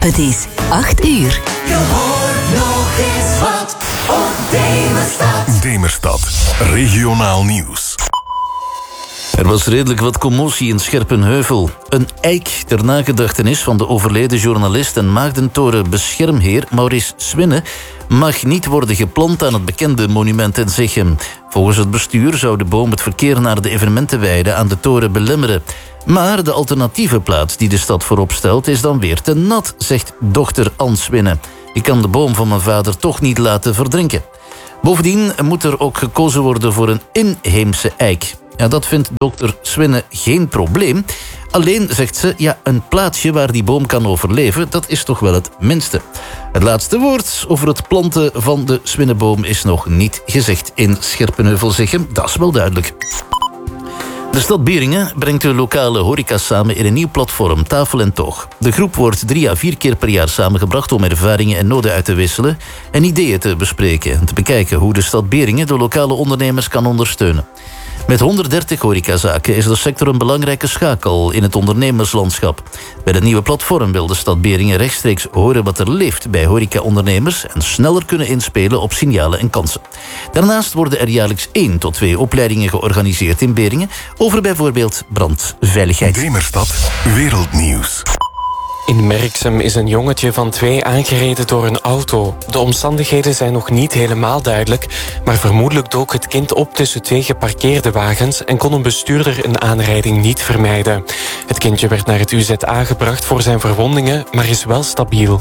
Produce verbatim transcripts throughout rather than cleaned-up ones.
Het is acht uur. Je hoort nog eens wat op Demerstad. Demerstad, regionaal nieuws. Er was redelijk wat commotie in Scherpenheuvel. Een eik ter nagedachtenis van de overleden journalist en Maagdentoren beschermheer Maurice Swinne mag niet worden geplant aan het bekende monument in Zichem. Volgens het bestuur zou de boom het verkeer naar de evenementenweide aan de toren belemmeren. Maar de alternatieve plaats die de stad voorop stelt is dan weer te nat, zegt dochter Ann Swinne. Ik kan de boom van mijn vader toch niet laten verdrinken. Bovendien moet er ook gekozen worden voor een inheemse eik. Ja, dat vindt dokter Swinne geen probleem. Alleen, zegt ze, ja, een plaatsje waar die boom kan overleven, dat is toch wel het minste. Het laatste woord over het planten van de Swinneboom is nog niet gezegd in Scherpenheuvel-Zichem. Dat is wel duidelijk. De stad Beringen brengt de lokale horeca samen in een nieuw platform, Tafel en Toog. De groep wordt drie à vier keer per jaar samengebracht om ervaringen en noden uit te wisselen en ideeën te bespreken en te bekijken hoe de stad Beringen de lokale ondernemers kan ondersteunen. Met honderddertig horecazaken is de sector een belangrijke schakel in het ondernemerslandschap. Bij het nieuwe platform wil de stad Beringen rechtstreeks horen wat er leeft bij horecaondernemers en sneller kunnen inspelen op signalen en kansen. Daarnaast worden er jaarlijks één tot twee opleidingen georganiseerd in Beringen over bijvoorbeeld brandveiligheid. Demerstad, wereldnieuws. In Merksem is een jongetje van twee aangereden door een auto. De omstandigheden zijn nog niet helemaal duidelijk, maar vermoedelijk dook het kind op tussen twee geparkeerde wagens en kon een bestuurder een aanrijding niet vermijden. Het kindje werd naar het U Z A gebracht voor zijn verwondingen, maar is wel stabiel.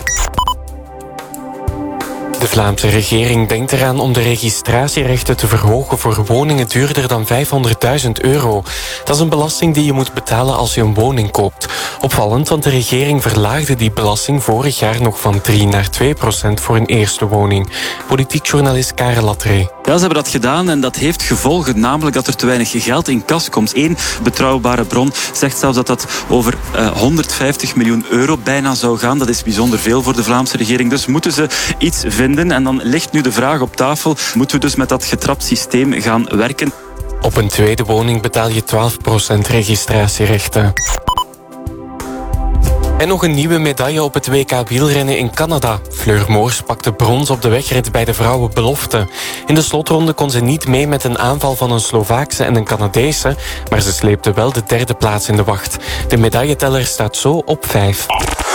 De Vlaamse regering denkt eraan om de registratierechten te verhogen voor woningen duurder dan vijfhonderdduizend euro. Dat is een belasting die je moet betalen als je een woning koopt. Opvallend, want de regering verlaagde die belasting vorig jaar nog van drie naar twee procent voor een eerste woning. Politiek journalist Karel Latree. Ja, ze hebben dat gedaan en dat heeft gevolgen, namelijk dat er te weinig geld in kas komt. Eén betrouwbare bron zegt zelfs dat dat over uh, honderdvijftig miljoen euro bijna zou gaan. Dat is bijzonder veel voor de Vlaamse regering. Dus moeten ze iets vinden. En dan ligt nu de vraag op tafel, moeten we dus met dat getrapt systeem gaan werken? Op een tweede woning betaal je twaalf procent registratierechten. En nog een nieuwe medaille op het W K wielrennen in Canada. Fleur Moors pakte brons op de wegrit bij de vrouwenbelofte. In de slotronde kon ze niet mee met een aanval van een Slovaakse en een Canadese, maar ze sleepte wel de derde plaats in de wacht. De medailleteller staat zo op vijf.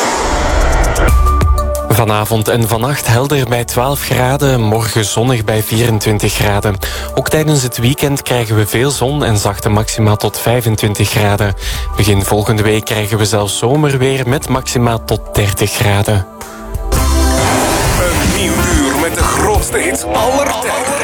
Vanavond en vannacht helder bij twaalf graden, morgen zonnig bij vierentwintig graden. Ook tijdens het weekend krijgen we veel zon en zachte maxima tot vijfentwintig graden. Begin volgende week krijgen we zelfs zomerweer met maxima tot dertig graden. Een nieuw uur met de grootste hits aller tijden.